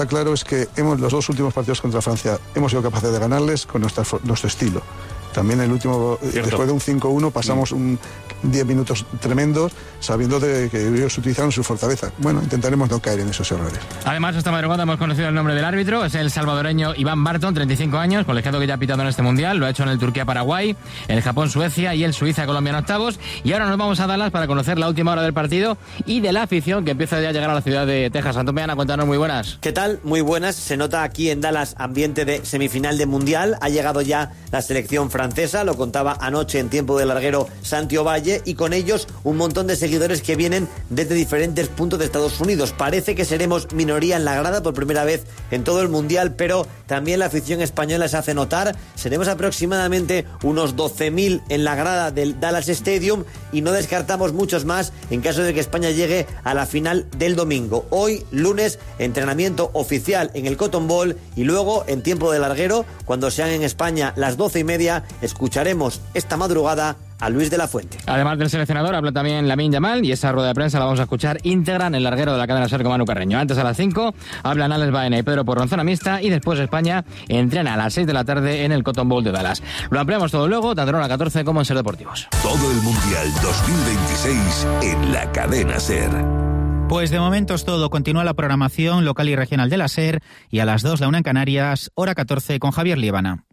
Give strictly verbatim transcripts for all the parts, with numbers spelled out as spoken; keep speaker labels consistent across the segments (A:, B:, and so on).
A: Está claro es que hemos los dos últimos partidos contra Francia hemos sido capaces de ganarles con nuestra, nuestro estilo. También el último, Cierto. después de un cinco uno, pasamos un diez minutos tremendos, sabiendo de que ellos utilizaron su fortaleza. Bueno, intentaremos no caer en esos errores.
B: Además, esta madrugada hemos conocido el nombre del árbitro, es el salvadoreño Iván Barton, treinta y cinco años, colegiado que ya ha pitado en este Mundial, lo ha hecho en el Turquía-Paraguay, el Japón-Suecia y el Suiza-Colombia en octavos. Y ahora nos vamos a Dallas para conocer la última hora del partido y de la afición que empieza ya a llegar a la ciudad de Texas. Antomeana, cuéntanos, muy buenas.
C: ¿Qué tal? Muy buenas. Se nota aquí en Dallas ambiente de semifinal de Mundial. Ha llegado ya la selección francesa. francesa, lo contaba anoche en tiempo de larguero Santi Ovalle, y con ellos un montón de seguidores que vienen desde diferentes puntos de Estados Unidos. Parece que seremos minoría en la grada por primera vez en todo el Mundial, pero también la afición española se hace notar. Seremos aproximadamente unos doce mil en la grada del Dallas Stadium y no descartamos muchos más en caso de que España llegue a la final del domingo. Hoy, lunes, entrenamiento oficial en el Cotton Bowl y luego, en tiempo de larguero, cuando sean en España las doce y media, escucharemos esta madrugada a Luis de la Fuente.
B: Además del seleccionador, habla también Lamine Yamal, y esa rueda de prensa la vamos a escuchar íntegra en el larguero de la cadena SER con Manu Carreño. Antes, a las cinco, hablan Alex Baena y Pedro Porro en zona mixta, y después España entrena a las seis de la tarde en el Cotton Bowl de Dallas. Lo ampliamos todo luego, tanto en hora catorce como en SER Deportivos.
D: Todo el Mundial dos mil veintiséis en la cadena SER.
E: Pues de momento es todo. Continúa la programación local y regional de la SER, y a las dos, la una en Canarias, hora catorce, con Javier Líbana.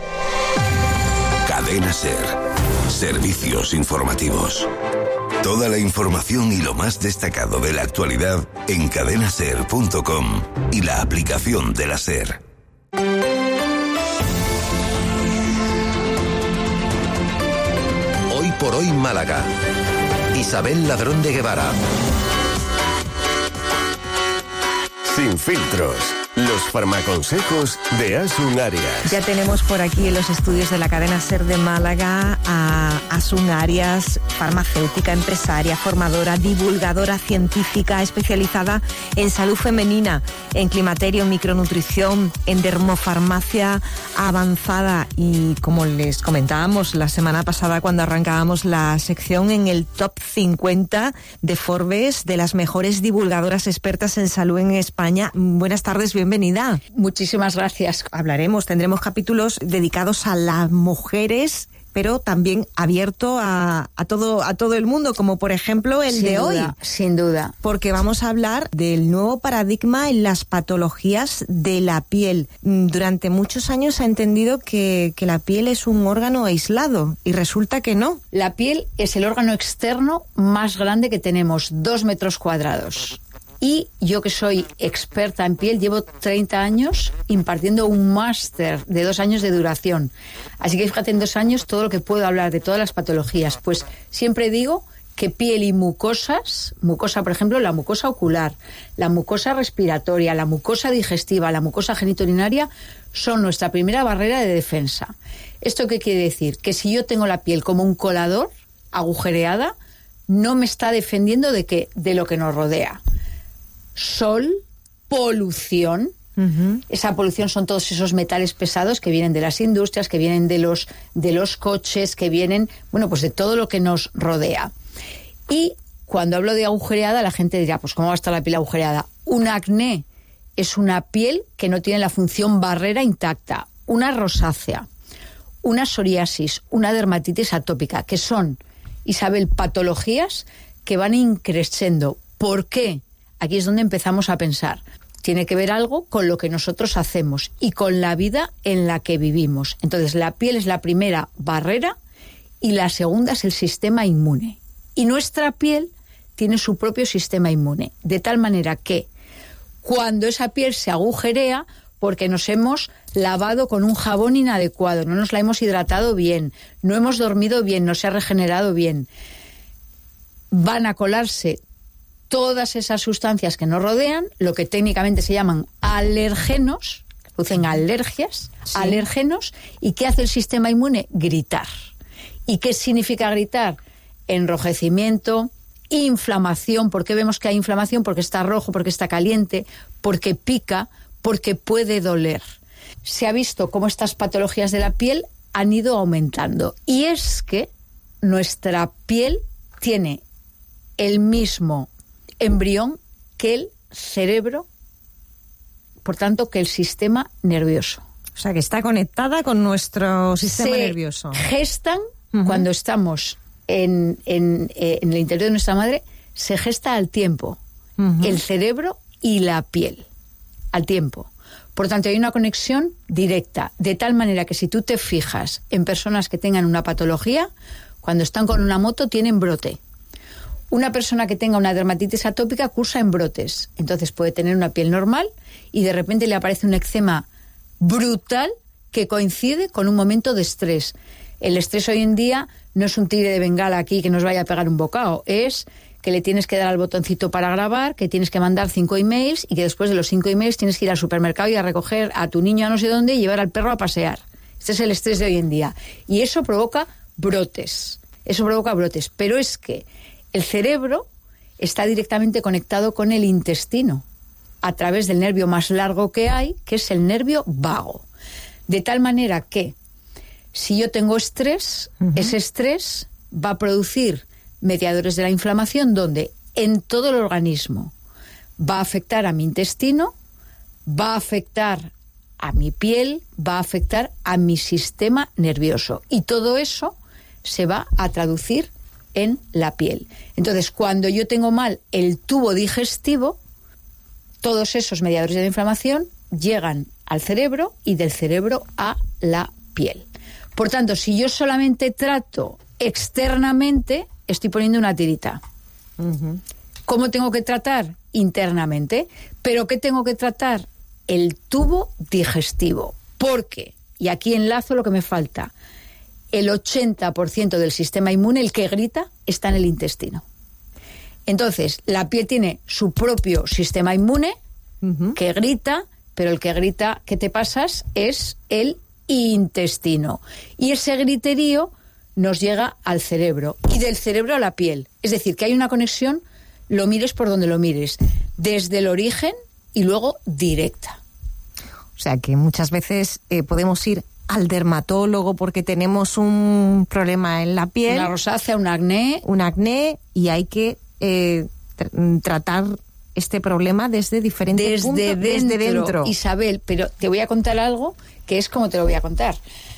D: Cadena SER. Servicios informativos. Toda la información y lo más destacado de la actualidad en cadena ser punto com y la aplicación de la SER. Hoy por hoy Málaga. Isabel Ladrón de Guevara. Sin filtros. Los farmaconsejos de Asun Arias.
F: Ya tenemos por aquí en los estudios de la cadena SER de Málaga a Asun Arias, farmacéutica, empresaria, formadora, divulgadora científica especializada en salud femenina, en climaterio, micronutrición, en dermofarmacia avanzada, y como les comentábamos la semana pasada cuando arrancábamos la sección, en el top cincuenta de Forbes de las mejores divulgadoras expertas en salud en España. Buenas tardes, bienvenida.
G: Muchísimas gracias.
F: Hablaremos, tendremos capítulos dedicados a las mujeres, pero también abierto a, a todo a todo el mundo, como por ejemplo el
G: sin
F: de
G: duda,
F: hoy.
G: Sin duda.
F: Porque vamos a hablar del nuevo paradigma en las patologías de la piel. Durante muchos años se ha entendido que, que la piel es un órgano aislado, y resulta que no.
G: La piel es el órgano externo más grande que tenemos, dos metros cuadrados. Y yo, que soy experta en piel, llevo treinta años impartiendo un máster de dos años de duración. Así que fíjate, en dos años todo lo que puedo hablar de todas las patologías. Pues siempre digo que piel y mucosas, mucosa, por ejemplo, la mucosa ocular, la mucosa respiratoria, la mucosa digestiva, la mucosa genitourinaria, son nuestra primera barrera de defensa. ¿Esto qué quiere decir? Que si yo tengo la piel como un colador, agujereada, no me está defendiendo de qué, de lo que nos rodea. Sol, polución. Uh-huh. Esa polución son todos esos metales pesados que vienen de las industrias, que vienen de los, de los coches, que vienen, bueno, pues de todo lo que nos rodea. Y cuando hablo de agujereada, la gente dirá, pues ¿cómo va a estar la piel agujereada? Un acné es una piel que no tiene la función barrera intacta. Una rosácea, una psoriasis, una dermatitis atópica, que son, Isabel, patologías que van increciendo. ¿Por qué? Aquí es donde empezamos a pensar. Tiene que ver algo con lo que nosotros hacemos y con la vida en la que vivimos. Entonces, la piel es la primera barrera y la segunda es el sistema inmune. Y nuestra piel tiene su propio sistema inmune, de tal manera que cuando esa piel se agujerea, porque nos hemos lavado con un jabón inadecuado, no nos la hemos hidratado bien, no hemos dormido bien, no se ha regenerado bien, van a colarse todas esas sustancias que nos rodean, lo que técnicamente se llaman alergenos, que producen alergias, sí. Alergenos, ¿y qué hace el sistema inmune? Gritar. ¿Y qué significa gritar? Enrojecimiento, inflamación. ¿Por qué vemos que hay inflamación? Porque está rojo, porque está caliente, porque pica, porque puede doler. Se ha visto cómo estas patologías de la piel han ido aumentando. Y es que nuestra piel tiene el mismo embrión que el cerebro por tanto, que el sistema nervioso.
F: O sea, que está conectada con nuestro sistema
G: Se
F: nervioso.
G: gestan
F: Uh-huh.
G: cuando estamos en, en, en el interior de nuestra madre, se gesta al tiempo. Uh-huh. El cerebro y la piel. Al tiempo. Por tanto, hay una conexión directa, de tal manera que si tú te fijas en personas que tengan una patología, cuando están con una moto tienen brote. Una persona que tenga una dermatitis atópica cursa en brotes. Entonces puede tener una piel normal y de repente le aparece un eczema brutal que coincide con un momento de estrés. El estrés hoy en día no es un tigre de Bengala aquí que nos vaya a pegar un bocado, es que le tienes que dar al botoncito para grabar, que tienes que mandar cinco emails y que después de los cinco emails tienes que ir al supermercado y a recoger a tu niño a no sé dónde y llevar al perro a pasear. Este es el estrés de hoy en día. Y eso provoca brotes. Eso provoca brotes. Pero es que el cerebro está directamente conectado con el intestino a través del nervio más largo que hay, que es el nervio vago. De tal manera que si yo tengo estrés, uh-huh. ese estrés va a producir mediadores de la inflamación donde en todo el organismo va a afectar a mi intestino, va a afectar a mi piel, va a afectar a mi sistema nervioso. Y todo eso se va a traducir en la piel. Entonces, cuando yo tengo mal el tubo digestivo, todos esos mediadores de la inflamación llegan al cerebro y del cerebro a la piel. Por tanto, si yo solamente trato externamente, estoy poniendo una tirita. Uh-huh. ¿Cómo tengo que tratar? Internamente. ¿Pero qué tengo que tratar? El tubo digestivo. Porque, y aquí enlazo lo que me falta, el ochenta por ciento del sistema inmune, el que grita, está en el intestino. Entonces, la piel tiene su propio sistema inmune, uh-huh. que grita, pero el que grita que te pasas es el intestino. Y ese griterío nos llega al cerebro, y del cerebro a la piel. Es decir, que hay una conexión, lo mires por donde lo mires, desde el origen y luego directa.
F: O sea, que muchas veces eh, podemos ir al dermatólogo porque tenemos un problema en la piel.
G: Una rosácea, un acné.
F: Un acné, y hay que eh, tr- tratar este problema desde diferentes
G: desde
F: puntos.
G: Dentro,
F: desde dentro.
G: Isabel, pero te voy a contar algo que es como te lo voy a contar.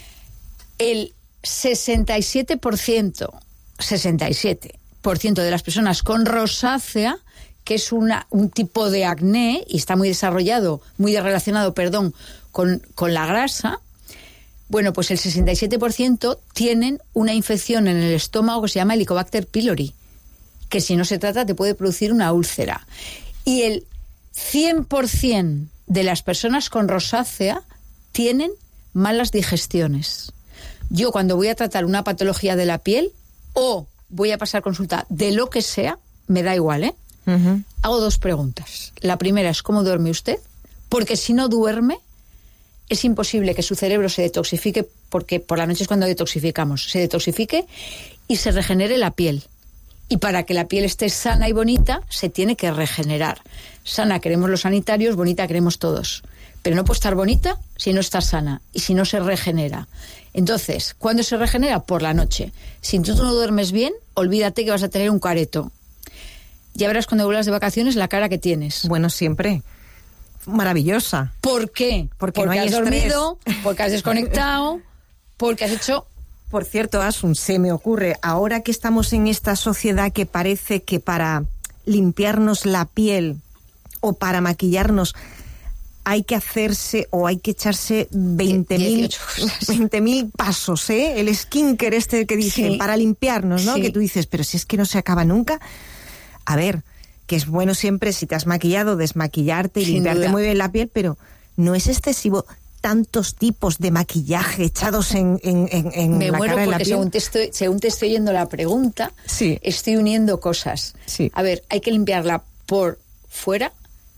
G: El sesenta y siete por ciento, sesenta y siete por ciento de las personas con rosácea, que es una, un tipo de acné, y está muy desarrollado, muy relacionado, perdón, con, con la grasa, bueno, pues el sesenta y siete por ciento tienen una infección en el estómago que se llama Helicobacter pylori, que si no se trata te puede producir una úlcera. Y el cien por ciento de las personas con rosácea tienen malas digestiones. Yo cuando voy a tratar una patología de la piel o voy a pasar consulta de lo que sea, me da igual, ¿eh? Uh-huh. Hago dos preguntas. La primera es, ¿cómo duerme usted? Porque si no duerme, es imposible que su cerebro se detoxifique, porque por la noche es cuando detoxificamos, se detoxifique y se regenere la piel. Y para que la piel esté sana y bonita, se tiene que regenerar. Sana queremos los sanitarios, bonita queremos todos. Pero no puede estar bonita si no está sana y si no se regenera. Entonces, ¿cuándo se regenera? Por la noche. Si tú no duermes bien, olvídate que vas a tener un careto. Ya verás cuando vuelvas de vacaciones la cara que tienes.
F: Bueno, siempre. Maravillosa.
G: ¿Por qué?
F: Porque,
G: porque
F: no hay
G: has
F: estrés.
G: dormido, porque has desconectado, porque has hecho...
F: Por cierto, Asun, se me ocurre, ahora que estamos en esta sociedad que parece que para limpiarnos la piel o para maquillarnos hay que hacerse o hay que echarse veinte mil pasos, ¿eh? El skincare este que dicen, sí, para limpiarnos, ¿no? Sí. Que tú dices, pero si es que no se acaba nunca. A ver, que es bueno siempre, si te has maquillado, desmaquillarte y Sin limpiarte duda. Muy bien la piel, pero no es excesivo tantos tipos de maquillaje echados en, en, en, en
G: Me
F: la
G: muero
F: cara de la
G: porque
F: piel.
G: según te, estoy, según te estoy oyendo la pregunta,
F: sí.
G: estoy uniendo cosas.
F: Sí.
G: A ver, hay que limpiarla por fuera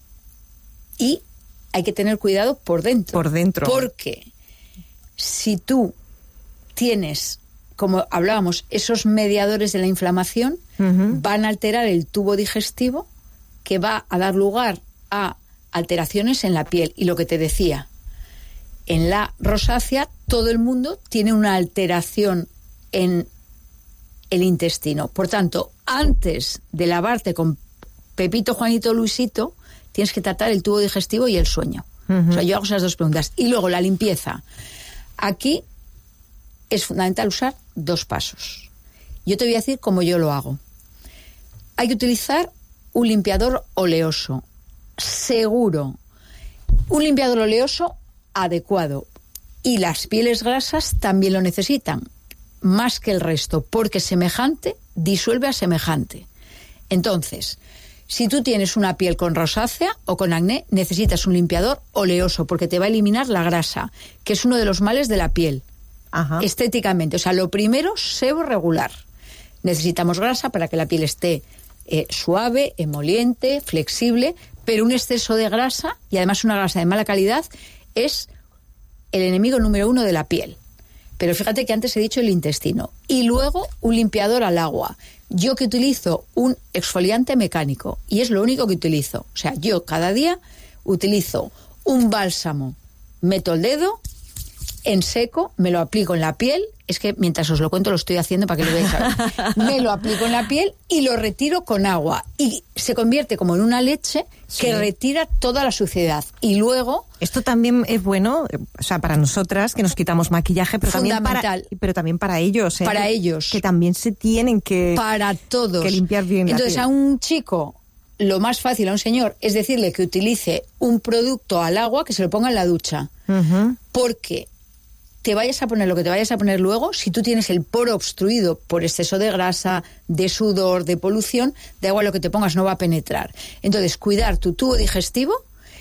G: y hay que tener cuidado por dentro.
F: Por dentro.
G: Porque si tú tienes, como hablábamos, esos mediadores de la inflamación, uh-huh. van a alterar el tubo digestivo, que va a dar lugar a alteraciones en la piel. Y lo que te decía, en la rosácea todo el mundo tiene una alteración en el intestino. Por tanto, antes de lavarte con Pepito, Juanito, Luisito, tienes que tratar el tubo digestivo y el sueño. Uh-huh. O sea, yo hago esas dos preguntas. Y luego la limpieza. Aquí es fundamental usar dos pasos. Yo te voy a decir cómo yo lo hago. Hay que utilizar un limpiador oleoso, seguro. Un limpiador oleoso adecuado. Y las pieles grasas también lo necesitan, más que el resto, porque semejante disuelve a semejante. Entonces, si tú tienes una piel con rosácea o con acné, necesitas un limpiador oleoso, porque te va a eliminar la grasa, que es uno de los males de la piel. Ajá. Estéticamente. O sea, lo primero, sebo regular. Necesitamos grasa para que la piel esté eh, suave, emoliente, flexible, pero un exceso de grasa, y además una grasa de mala calidad, es el enemigo número uno de la piel. Pero fíjate que antes he dicho el intestino. Y luego un limpiador al agua. Yo que utilizo un exfoliante mecánico, y es lo único que utilizo. O sea, yo cada día utilizo un bálsamo, meto el dedo en seco, me lo aplico en la piel. Es que mientras os lo cuento lo estoy haciendo para que lo veáis ahora. Me lo aplico en la piel y lo retiro con agua. Y se convierte como en una leche sí. que retira toda la suciedad. Y luego...
F: Esto también es bueno, o sea, para nosotras, que nos quitamos maquillaje, pero también para, pero también para ellos. ¿eh?
G: Para
F: que,
G: ellos.
F: Que también se tienen que...
G: Para todos.
F: Que limpiar bien
G: Entonces,
F: la piel.
G: A un chico, lo más fácil a un señor es decirle que utilice un producto al agua, que se lo ponga en la ducha. Uh-huh. Porque... te vayas a poner lo que te vayas a poner luego, si tú tienes el poro obstruido por exceso de grasa, de sudor, de polución, da igual lo que te pongas, no va a penetrar. Entonces, cuidar tu tubo digestivo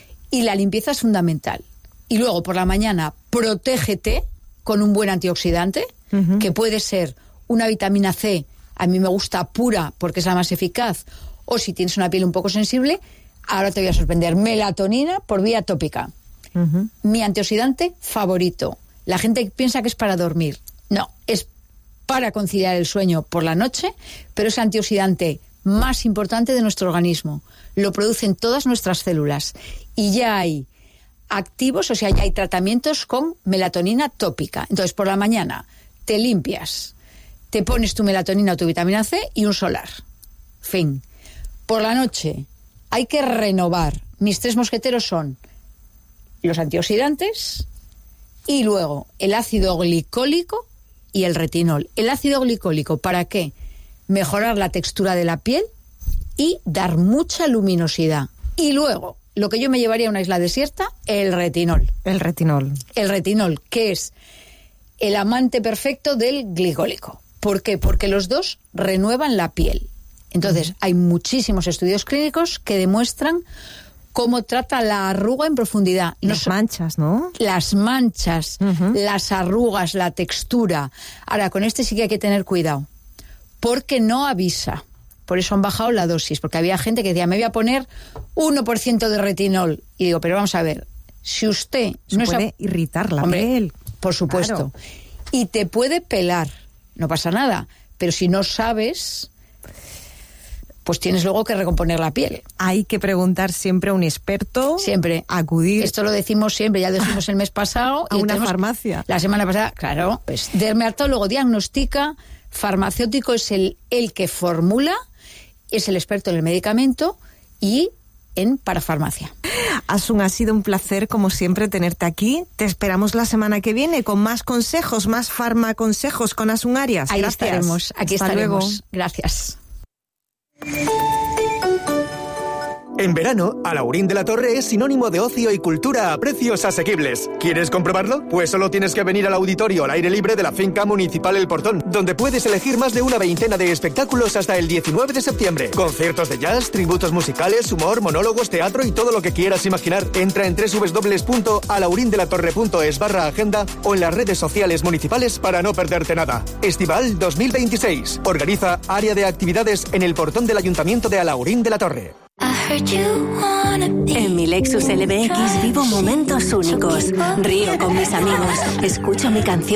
G: y la limpieza es fundamental. Y luego, por la mañana, protégete con un buen antioxidante, uh-huh. que puede ser una vitamina C, a mí me gusta pura porque es la más eficaz, o si tienes una piel un poco sensible, ahora te voy a sorprender, melatonina por vía tópica. Uh-huh. Mi antioxidante favorito. La gente piensa que es para dormir. No, es para conciliar el sueño por la noche, pero es el antioxidante más importante de nuestro organismo. Lo producen todas nuestras células. Y ya hay activos, o sea, ya hay tratamientos con melatonina tópica. Entonces, por la mañana te limpias, te pones tu melatonina o tu vitamina C y un solar. Fin. Por la noche hay que renovar. Mis tres mosqueteros son los antioxidantes... y luego el ácido glicólico y el retinol. El ácido glicólico, ¿para qué? Mejorar la textura de la piel y dar mucha luminosidad. Y luego, lo que yo me llevaría a una isla desierta, el retinol.
F: El retinol.
G: El retinol, que es el amante perfecto del glicólico. ¿Por qué? Porque los dos renuevan la piel. Entonces, hay muchísimos estudios clínicos que demuestran cómo trata la arruga en profundidad.
F: Las no, manchas, ¿no?
G: Las manchas, uh-huh. las arrugas, la textura. Ahora, con este sí que hay que tener cuidado, porque no avisa. Por eso han bajado la dosis, porque había gente que decía, me voy a poner uno por ciento de retinol. Y digo, pero vamos a ver, si usted...
F: Se
G: no
F: puede
G: es a...
F: irritar la
G: Hombre,
F: piel.
G: Por supuesto. Claro. Y te puede pelar, no pasa nada. Pero si no sabes... pues tienes luego que recomponer la piel.
F: Hay que preguntar siempre a un experto.
G: Siempre.
F: Acudir.
G: Esto lo decimos siempre, ya lo dijimos el mes pasado.
F: A
G: y
F: una farmacia.
G: La semana pasada, claro. Pues dermatólogo diagnostica, farmacéutico es el, el que formula, es el experto en el medicamento y en parafarmacia.
F: Asun, ha sido un placer, como siempre, tenerte aquí. Te esperamos la semana que viene con más consejos, más farmaconsejos con Asun Arias.
G: Ahí
F: Gracias.
G: estaremos, aquí
F: Hasta
G: estaremos.
F: Luego.
G: Gracias.
H: En verano, Alaurín de la Torre es sinónimo de ocio y cultura a precios asequibles. ¿Quieres comprobarlo? Pues solo tienes que venir al auditorio al aire libre de la Finca Municipal El Portón, donde puedes elegir más de una veintena de espectáculos hasta el diecinueve de septiembre. Conciertos de jazz, tributos musicales, humor, monólogos, teatro y todo lo que quieras imaginar. Entra en doble u doble u doble u punto alaurindelatorre punto es barra agenda o en las redes sociales municipales para no perderte nada. Estival dos mil veintiséis. Organiza Área de Actividades en el Portón del Ayuntamiento de Alaurín de la Torre.
I: En mi Lexus L B X vivo momentos únicos. Río con mis amigos, escucho mi canción